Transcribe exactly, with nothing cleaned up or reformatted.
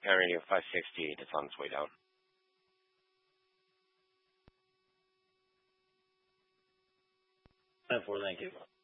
Parent rating of five sixty-eight. It's on its way down. ten four, thank you.